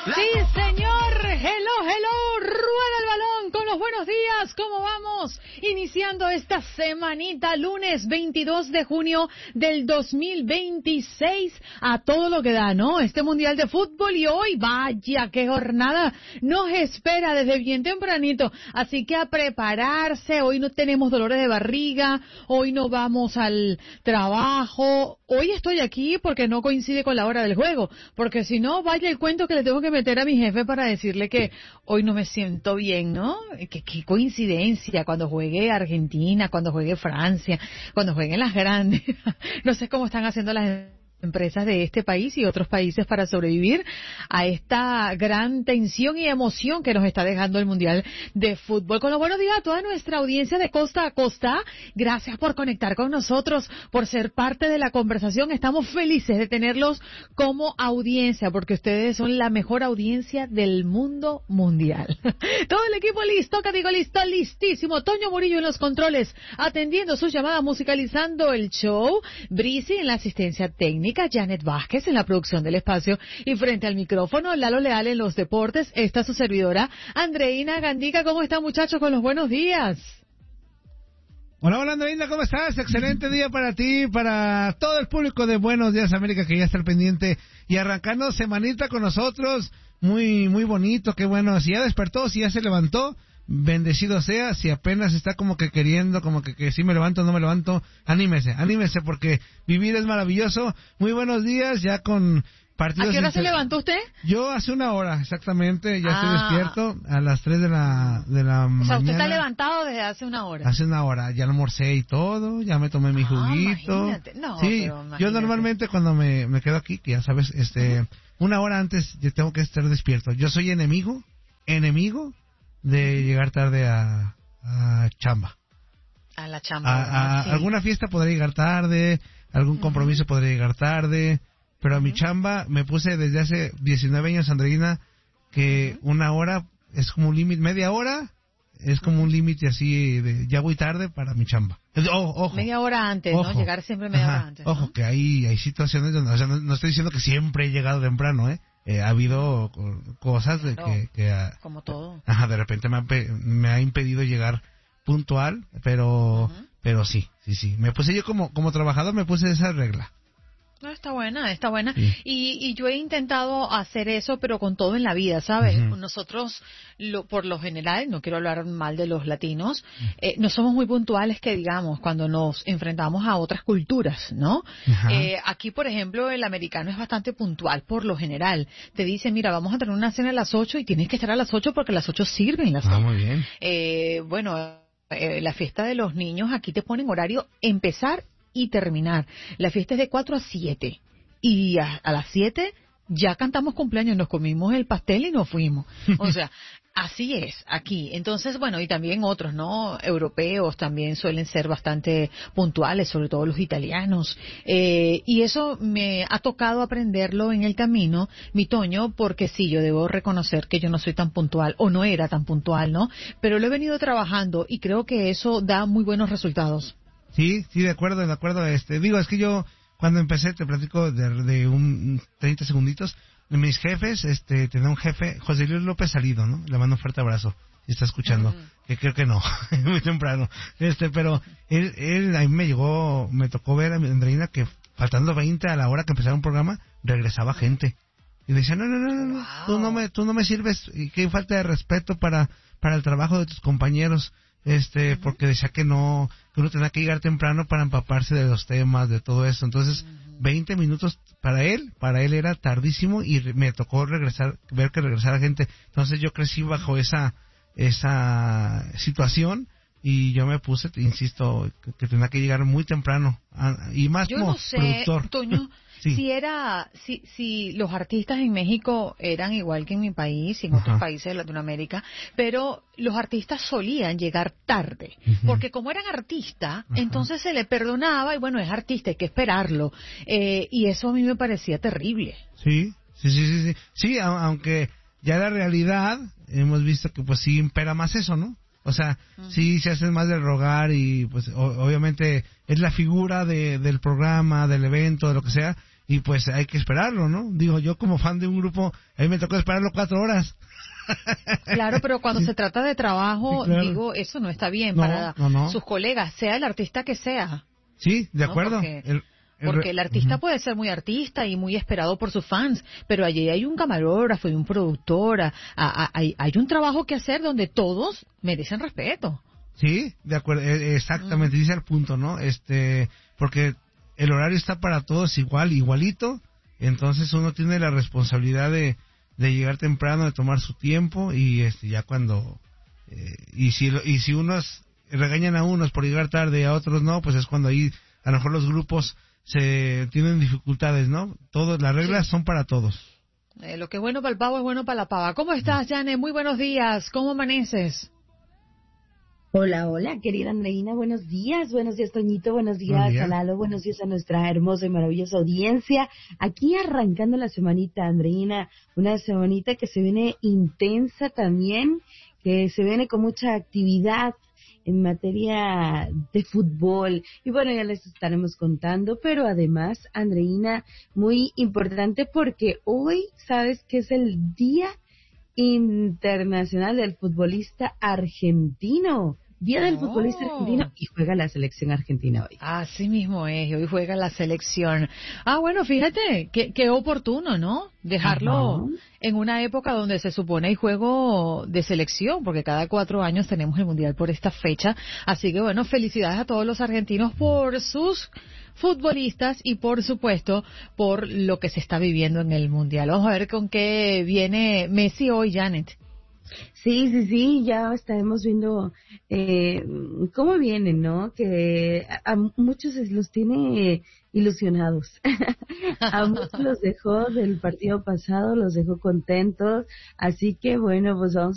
Sí, señor. Hello, hello. Rueda el balón con los buenos días. ¿Cómo vamos? Iniciando esta semanita, lunes 22 de junio del 2026. A todo lo que da, ¿no? Este Mundial de Fútbol y hoy, vaya, qué jornada nos espera desde bien tempranito. Así que a prepararse. Hoy no tenemos dolores de barriga. Hoy no vamos al trabajo. Hoy estoy aquí porque no coincide con la hora del juego. Porque si no, vaya el cuento que le tengo que meter a mi jefe para decirle que hoy no me siento bien, ¿no? Qué coincidencia, cuando juegue Argentina, cuando juegue Francia, cuando jueguen las grandes. No sé cómo están haciendo las empresas de este país y otros países para sobrevivir a esta gran tensión y emoción que nos está dejando el Mundial de Fútbol. Con los buenos días a toda nuestra audiencia de costa a costa. Gracias por conectar con nosotros, por ser parte de la conversación. Estamos felices de tenerlos como audiencia, porque ustedes son la mejor audiencia del mundo mundial. Todo el equipo listo, que digo listo, listísimo. Toño Murillo en los controles, atendiendo sus llamadas, musicalizando el show. Brisi en la asistencia técnica. Janet Vázquez en la producción del espacio y frente al micrófono, Lalo Leal en los deportes. Esta es su servidora, Andreina Gandica. ¿Cómo están, muchachos? Con los buenos días. Hola, hola, Andreina, ¿cómo estás? Excelente día para ti, para todo el público de Buenos Días América que ya está al pendiente y arrancando semanita con nosotros. Muy, muy bonito, qué bueno. Si ya despertó, si ya se levantó, bendecido sea. Si apenas está como que queriendo, como que sí me levanto, no me levanto, anímese porque vivir es maravilloso. Muy buenos días, ya con partidos. ¿A qué hora se levantó usted? Yo hace una hora, exactamente, ya estoy despierto a las 3 de la mañana. O sea, usted está levantado desde hace una hora. Hace una hora, ya almorcé y todo, ya me tomé mi juguito. Imagínate. No, sí, pero imagínate. Yo normalmente cuando me quedo aquí, que ya sabes, una hora antes yo tengo que estar despierto. Yo soy enemigo de llegar tarde a chamba. A la chamba. Sí. Alguna fiesta podré llegar tarde, algún compromiso podré llegar tarde, pero a mi chamba me puse desde hace 19 años, Andreina, que una hora es como un límite, media hora es como un límite así de ya voy tarde para mi chamba. Ojo. Media hora antes, ojo, ¿no? Llegar siempre media hora antes. Ojo, ¿no? que hay situaciones donde, o sea, no estoy diciendo que siempre he llegado temprano, ha habido cosas de que como todo. De repente me ha impedido llegar puntual, pero sí. Me puse yo como trabajador, me puse esa regla. No, está buena. Sí. Y yo he intentado hacer eso, pero con todo en la vida, ¿sabes? Nosotros, por lo general, no quiero hablar mal de los latinos, no somos muy puntuales, que digamos, cuando nos enfrentamos a otras culturas, ¿no? Aquí, por ejemplo, el americano es bastante puntual, por lo general. Te dice, mira, vamos a tener una cena a las 8 y tienes que estar a las 8 porque a las 8 sirven las cenas. Muy bien. La fiesta de los niños, aquí te ponen horario empezar y terminar. La fiesta es de 4 a 7 y a las 7 ya cantamos cumpleaños, nos comimos el pastel y nos fuimos. O sea, así es aquí. Entonces, bueno, y también otros, ¿no? Europeos también suelen ser bastante puntuales, sobre todo los italianos. Y eso me ha tocado aprenderlo en el camino, mi Toño, porque sí, yo debo reconocer que yo no soy tan puntual, o no era tan puntual, ¿no? Pero lo he venido trabajando y creo que eso da muy buenos resultados. Sí, de acuerdo. Es que yo, cuando empecé, te platico de un 30 segunditos, de mis jefes, tenía un jefe, José Luis López Salido, ¿no? Le mando un fuerte abrazo, si está escuchando, que creo que no, muy temprano, pero él a mí me tocó ver a Andreina que faltando 20 a la hora que empezara un programa, regresaba gente. Y le decía, no, Wow. tú no me sirves, y qué falta de respeto para el trabajo de tus compañeros. Porque decía que uno tenía que llegar temprano para empaparse de los temas, de todo eso. Entonces, 20 minutos para él era tardísimo y me tocó ver que regresara gente. Entonces yo crecí bajo esa situación y yo me puse, insisto, que tenía que llegar muy temprano y más yo como no sé, productor. Toño, Sí. si los artistas en México eran igual que en mi país y en otros países de Latinoamérica, pero los artistas solían llegar tarde, porque como eran artistas, entonces se le perdonaba y bueno, es artista, hay que esperarlo, y eso a mí me parecía terrible. Sí, aunque ya la realidad hemos visto que pues sí impera más eso, ¿no? O sea, sí se hace más del rogar y pues obviamente es la figura del programa, del evento, de lo que sea, y pues hay que esperarlo, ¿no? Digo, yo como fan de un grupo, a mí me tocó esperarlo 4 horas. Claro, pero cuando se trata de trabajo, Sí, claro. digo, eso no está bien No, para no. sus colegas, sea el artista que sea. Sí, de ¿No? acuerdo. Porque el artista puede ser muy artista y muy esperado por sus fans, pero allí hay un camarógrafo y un productor, hay un trabajo que hacer donde todos merecen respeto. Sí, de acuerdo, exactamente, dice el punto, ¿no? Porque el horario está para todos igualito, entonces uno tiene la responsabilidad de llegar temprano, de tomar su tiempo y ya cuando y si unos regañan a unos por llegar tarde y a otros no, pues es cuando ahí a lo mejor los grupos se tienen dificultades, ¿no? Las reglas son para todos. Lo que es bueno para el pavo es bueno para la pava. ¿Cómo estás, Jane? Muy buenos días. ¿Cómo amaneces? Hola, hola, querida Andreina, buenos días, Toñito, buenos días a Lalo, buenos días a nuestra hermosa y maravillosa audiencia. Aquí arrancando la semanita, Andreina, una semanita que se viene intensa también, que se viene con mucha actividad en materia de fútbol. Y bueno, ya les estaremos contando, pero además, Andreina, muy importante porque hoy, ¿sabes qué es el Día Internacional del Futbolista Argentino? Día del Futbolista Argentino, y juega la selección argentina hoy. Así mismo es, hoy juega la selección. Bueno, fíjate, qué oportuno, ¿no? Dejarlo en una época donde se supone hay juego de selección, porque cada 4 años tenemos el Mundial por esta fecha. Así que bueno, felicidades a todos los argentinos por sus futbolistas y por supuesto por lo que se está viviendo en el Mundial. Vamos a ver con qué viene Messi hoy, Janet. Sí, ya estaremos viendo cómo vienen, ¿no? Que a muchos los tiene ilusionados. A muchos los dejó del partido pasado, los dejó contentos. Así que bueno, pues vamos